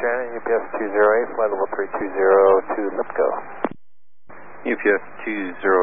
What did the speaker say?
Shannon, UPS 208, flight level 320 to Lipko. UPS 208,